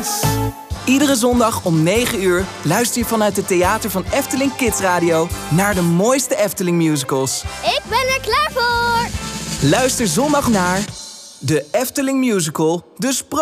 Iedere zondag om 9 uur luister je vanuit het theater van Efteling Kids Radio naar de mooiste Efteling musicals. Ik ben er klaar voor! Luister zondag naar de Efteling Musical, De